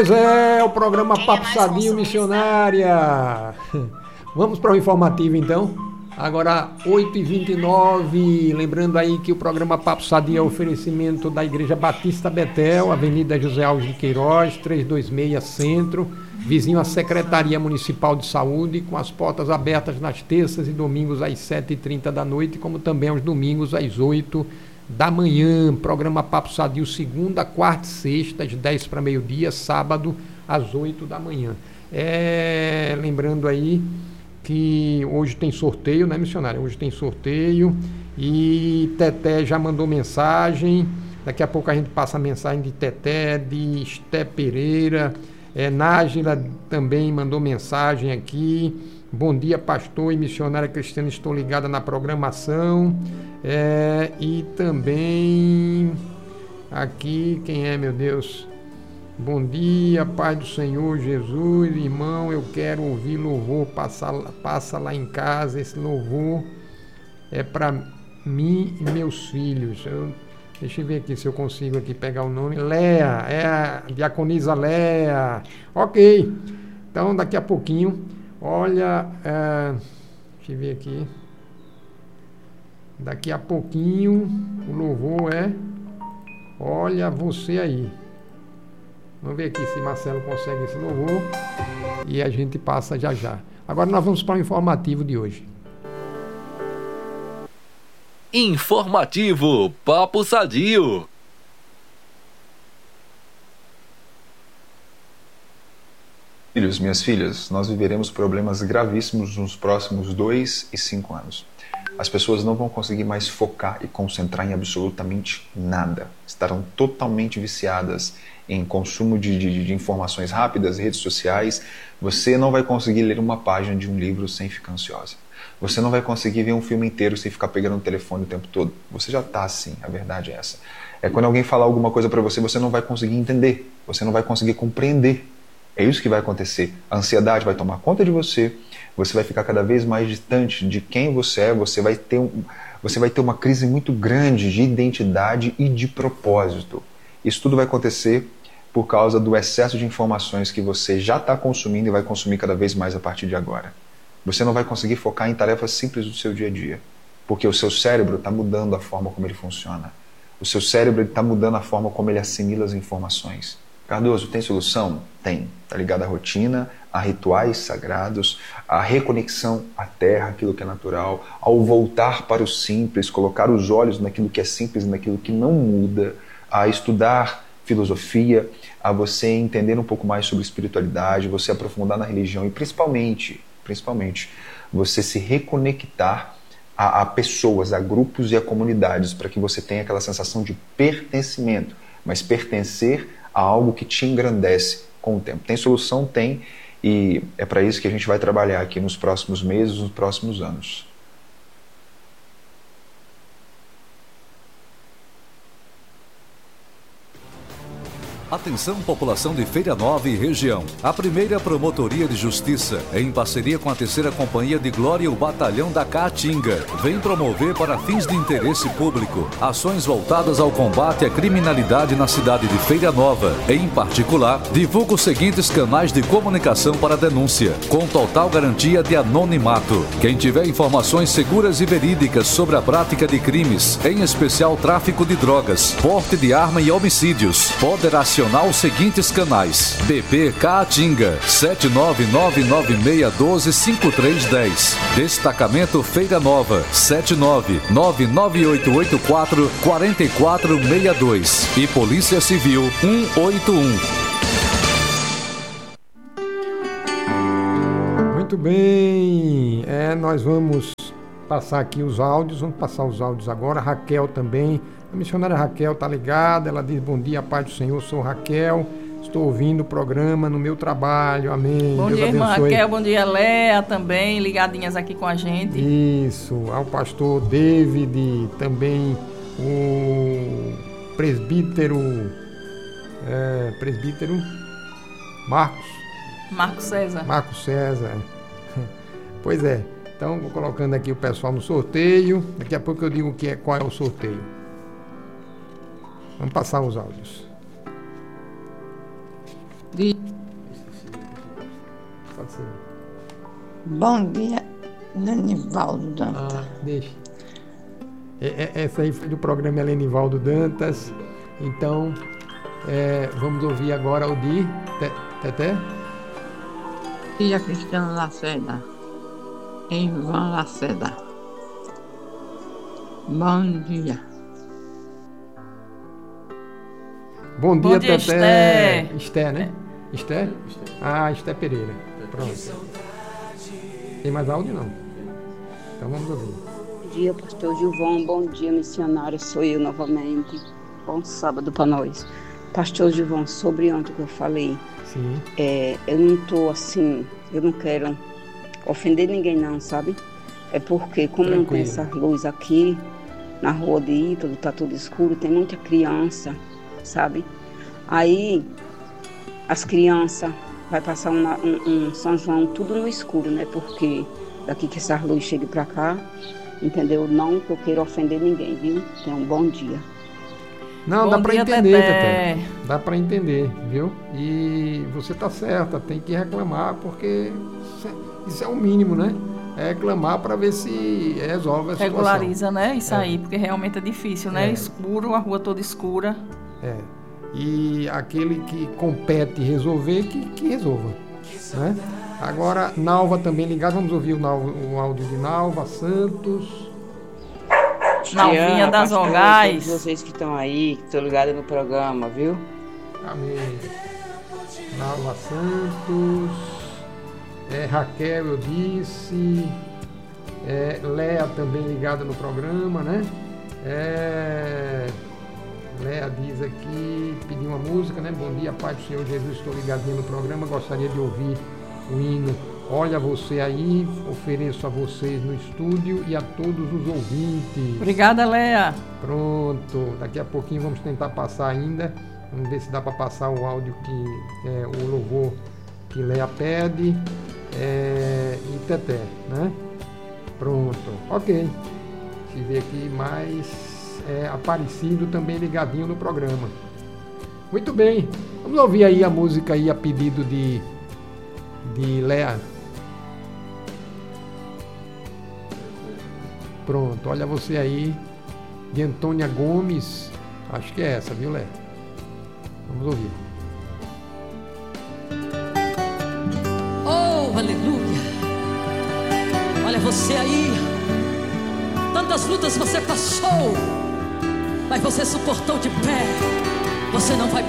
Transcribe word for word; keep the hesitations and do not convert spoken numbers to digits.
Pois é, o programa Papo Sadio Missionária. Vamos para o informativo então. Agora oito e vinte e nove, lembrando aí que o programa Papo Sadio é oferecimento da Igreja Batista Betel, Avenida José Alves de Queiroz, trezentos e vinte e seis Centro, vizinho à Secretaria Municipal de Saúde, com as portas abertas nas terças e domingos às sete e trinta da noite, como também aos domingos às oito da manhã. Programa Papo Sadio segunda, quarta e sexta, às dez para meio-dia, sábado às oito da manhã. É, lembrando aí que hoje tem sorteio, né, missionária? Hoje tem sorteio e Teté já mandou mensagem. Daqui a pouco a gente passa a mensagem de Teté, de Esté Pereira. É, Nájila também mandou mensagem aqui. Bom dia, pastor e missionária Cristiana, estou ligada na programação. É, e também aqui, quem é, meu Deus? Bom dia, Pai do Senhor Jesus, irmão, eu quero ouvir louvor, passa, passa lá em casa, esse louvor é para mim e meus filhos. Eu, deixa eu ver aqui se eu consigo aqui pegar o nome. Léa, é a diaconisa Léa. Ok, então daqui a pouquinho, olha, é, deixa eu ver aqui. Daqui a pouquinho o louvor é Olha Você Aí. Vamos ver aqui se Marcelo consegue esse louvor e a gente passa já já. Agora nós vamos para o informativo de hoje. Informativo Papo Sadio. Filhos, minhas filhas, nós viveremos problemas gravíssimos nos próximos dois e cinco anos. As pessoas não vão conseguir mais focar e concentrar em absolutamente nada. Estarão totalmente viciadas em consumo de, de, de informações rápidas, redes sociais. Você não vai conseguir ler uma página de um livro sem ficar ansiosa. Você não vai conseguir ver um filme inteiro sem ficar pegando o telefone o tempo todo. Você já está assim, a verdade é essa. É quando alguém falar alguma coisa para você, você não vai conseguir entender. Você não vai conseguir compreender. É isso que vai acontecer. A ansiedade vai tomar conta de você. Você vai ficar cada vez mais distante de quem você é. Você vai ter, um, você vai ter uma crise muito grande de identidade e de propósito. Isso tudo vai acontecer por causa do excesso de informações que você já está consumindo e vai consumir cada vez mais a partir de agora. Você não vai conseguir focar em tarefas simples do seu dia a dia, porque o seu cérebro está mudando a forma como ele funciona. O seu cérebro está mudando a forma como ele assimila as informações. Cardoso, tem solução? Tem. Está ligado à rotina, a rituais sagrados, à reconexão à terra, aquilo que é natural, ao voltar para o simples, colocar os olhos naquilo que é simples e naquilo que não muda, a estudar filosofia, a você entender um pouco mais sobre espiritualidade, você aprofundar na religião e principalmente, principalmente, você se reconectar a, a pessoas, a grupos e a comunidades, para que você tenha aquela sensação de pertencimento, mas pertencer a algo que te engrandece com o tempo. Tem solução? Tem, e é para isso que a gente vai trabalhar aqui nos próximos meses, nos próximos anos. Atenção, população de Feira Nova e região. A primeira Promotoria de Justiça, em parceria com a terceira Companhia de Glória e o Batalhão da Caatinga, vem promover para fins de interesse público ações voltadas ao combate à criminalidade na cidade de Feira Nova. Em particular, divulga os seguintes canais de comunicação para denúncia, com total garantia de anonimato. Quem tiver informações seguras e verídicas sobre a prática de crimes, em especial tráfico de drogas, porte de arma e homicídios, poderá acionar os seguintes canais: B P Caatinga sete nove nove nove seis um dois cinco três um zero, Destacamento Feira Nova sete nove nove nove oito oito quatro quatro quatro seis dois e Polícia Civil um oito um. Muito bem, é, nós vamos passar aqui os áudios, vamos passar os áudios agora. A Raquel também, a missionária Raquel está ligada, ela diz: bom dia, Pai do Senhor, sou Raquel, estou ouvindo o programa no meu trabalho, amém. Bom Deus dia, irmã abençoe. Raquel, bom dia, Léa também, ligadinhas aqui com a gente. Isso, ao pastor David, também o presbítero, é, presbítero Marcos. Marcos César. Marcos César. Pois é. Então, vou colocando aqui o pessoal no sorteio. Daqui a pouco eu digo que é, qual é o sorteio. Vamos passar os áudios. dia. Pode ser. Bom dia, Lenivaldo Dantas. Ah, deixa. É, é, essa aí foi do programa Lenivaldo Dantas. Então, é, vamos ouvir agora o de Te- Teté. Tia Cristiano Lacerda. Ivan Lacerda. Bom dia. Bom dia, Bom dia, Teté. Esté. Esté, né? Esté? Ah, Esté Pereira. Pronto. Tem mais áudio, não? Então vamos ouvir. Bom dia, pastor Gilvão. Bom dia, missionário. Sou eu novamente. Bom sábado para nós. Pastor Gilvão, sobre ontem que eu falei, Sim. é, eu não tô assim, eu não quero ofender ninguém não, sabe? É porque como não tem Tranquilo. essa luz aqui, na rua de Ítalo, tá tudo escuro, tem muita criança, sabe? Aí as crianças vai passar uma- um, um São João tudo no escuro, né? Porque daqui que essa luz chegue pra cá, entendeu? Não que eu queira ofender ninguém, viu? Tenha um bom dia. Não, Bom dá pra dia, entender, Teté. Teté. Dá pra entender, viu? E você tá certa, tem que reclamar, porque isso é, isso é o mínimo, né? É reclamar pra ver se resolve a situação. Regulariza, né? Isso É. aí, porque realmente é difícil, né? É. Escuro, a rua toda escura. É. E aquele que compete resolver, que, que resolva. Né? Agora, Nalva também ligado, vamos ouvir o, Nalva, o áudio de Nalva Santos. Nalvinha Tiana, das pastor, Vogais. todos vocês que estão aí, que estão ligados no programa, viu? Amém. Nalva Santos. É, Raquel, eu disse. É, Léa também ligada no programa, né? É, Léa diz aqui, pediu uma música, né? Bom dia, Pai do Senhor Jesus, estou ligadinho no programa, gostaria de ouvir o hino Olha Você Aí, ofereço a vocês no estúdio e a todos os ouvintes. Obrigada, Léa. Pronto, daqui a pouquinho vamos tentar passar ainda, vamos ver se dá para passar o áudio que é o louvor que Léa pede é, e Teté, né? Pronto, ok. Se vê aqui mais é, Aparecido também ligadinho no programa. Muito bem, vamos ouvir aí a música aí a pedido de, de Léa. Pronto, olha você aí, de Antônia Gomes, acho que é essa, viu, Léa? Vamos ouvir. Oh, aleluia! Olha você aí, tantas lutas você passou, mas você suportou de pé, você não vai